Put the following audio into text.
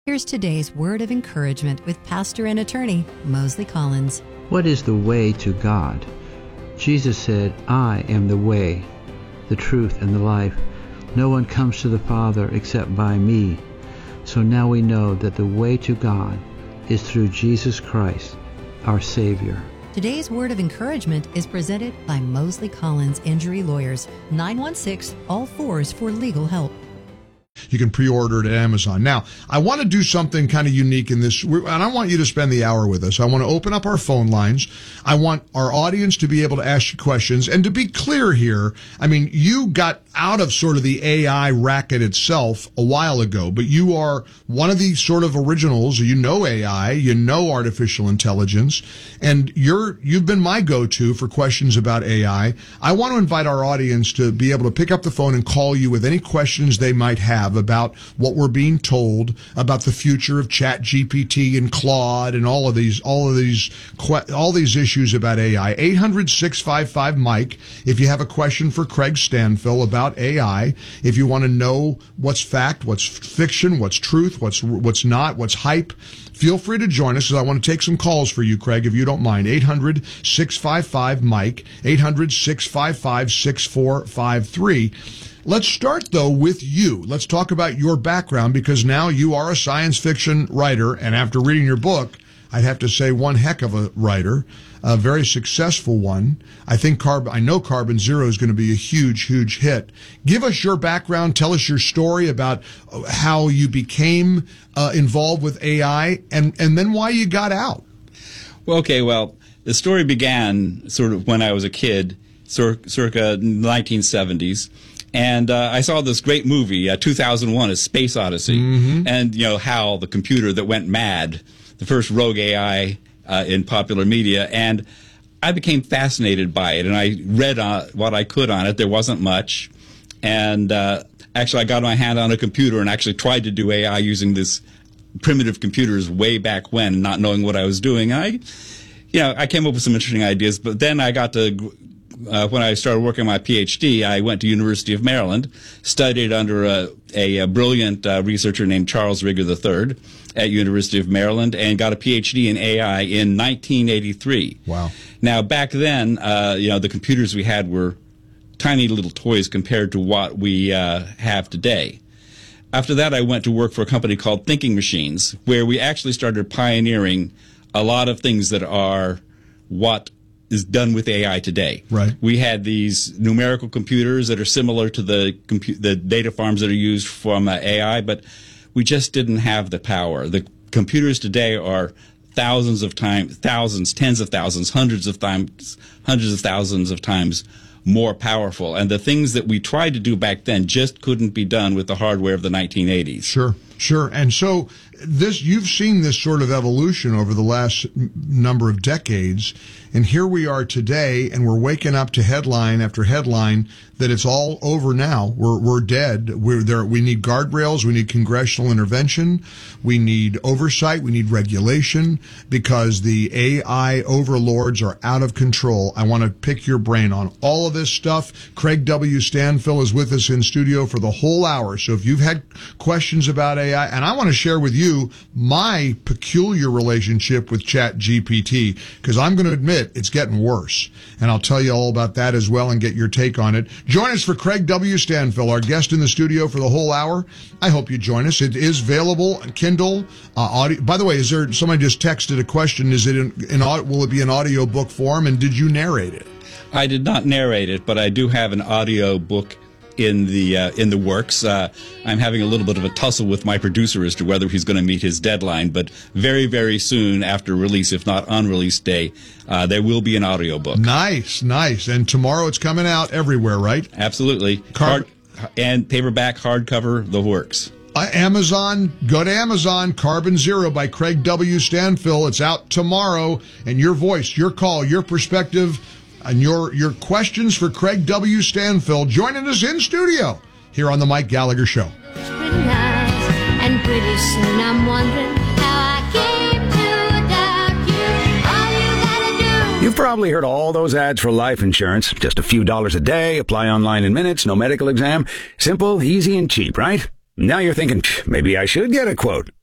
Here's today's word of encouragement with pastor and attorney Mosley Collins. What is the way to God? Jesus said, I am the way, the truth, and the life. No one comes to the Father except by me. So now we know that the way to God is through Jesus Christ, our Savior. Today's word of encouragement is presented by Mosley Collins Injury Lawyers, 916-ALL-4s for legal help. You can pre-order it at Amazon. Now, I want to do something kind of unique in this, and I want you to spend the hour with us. I want to open up our phone lines. I want our audience to be able to ask you questions. And to be clear here, I mean, you got out of sort of the AI racket itself a while ago, but you are one of the sort of originals. You know AI, you know artificial intelligence, and you've been my go-to for questions about AI. I want to invite our audience to be able to pick up the phone and call you with any questions they might have about what we're being told about the future of ChatGPT and Claude and all of these issues about AI. 800-655-MIKE if you have a question for Craig Stanfill about AI. If you want to know what's fact, what's fiction, what's truth, what's not, what's hype, feel free to join us, because I want to take some calls for you, Craig, if you don't mind. 800-655-MIKE, 800-655-6453. Let's start, though, with you. Let's talk about your background, because now you are a science fiction writer, and after reading your book, I'd have to say one heck of a writer, a very successful one. I know Carbon Zero is going to be a huge, huge hit. Give us your background. Tell us your story about how you became involved with AI, and then why you got out. Well, the story began sort of when I was a kid, circa 1970s. And I saw this great movie, 2001: A Space Odyssey, and HAL, the computer that went mad, the first rogue AI in popular media, and I became fascinated by it. And I read what I could on it. There wasn't much, and actually, I got my hand on a computer and actually tried to do AI using this primitive computers way back when, not knowing what I was doing. I came up with some interesting ideas, but then I got to. When I started working on my PhD, I went to University of Maryland, studied under a brilliant researcher named Charles Rigger III at University of Maryland, and got a PhD in AI in 1983. Wow. Now, back then, the computers we had were tiny little toys compared to what we have today. After that, I went to work for a company called Thinking Machines, where we actually started pioneering a lot of things that are what is done with AI today. Right. We had these numerical computers that are similar to the data farms that are used from AI, but we just didn't have the power. The computers today are tens of thousands, hundreds of thousands of times more powerful. And the things that we tried to do back then just couldn't be done with the hardware of the 1980s. Sure. And so you've seen this sort of evolution over the last number of decades, and here we are today, and we're waking up to headline after headline that it's all over now. We're dead. We need guardrails. We need congressional intervention. We need oversight. We need regulation, because the AI overlords are out of control. I want to pick your brain on all of this stuff. Craig W. Stanfill is with us in studio for the whole hour. So if you've had questions about AI, and I want to share with you my peculiar relationship with ChatGPT, because I'm going to admit it's getting worse. And I'll tell you all about that as well and get your take on it. Join us for Craig W. Stanfill, our guest in the studio for the whole hour. I hope you join us. It is available on Kindle, audio. By the way, somebody just texted a question. Is it will it be in audio book form? And did you narrate it? I did not narrate it, but I do have an audio book in the works. I'm having a little bit of a tussle with my producer as to whether he's going to meet his deadline, but very, very soon after release, if not on release day, there will be an audiobook. Nice. And tomorrow it's coming out everywhere, right? Absolutely. And paperback, hardcover, the works. Amazon, go to Amazon, Carbon Zero by Craig W. Stanfill. It's out tomorrow, and your voice, your call, your perspective, and your questions for Craig W. Stanfill joining us in studio here on the Mike Gallagher Show. It's pretty nice, and pretty soon I'm wondering how I came to doubt you. All you gotta do. You've probably heard all those ads for life insurance. Just a few dollars a day, apply online in minutes, no medical exam. Simple, easy, and cheap, right? Now you're thinking, maybe I should get a quote.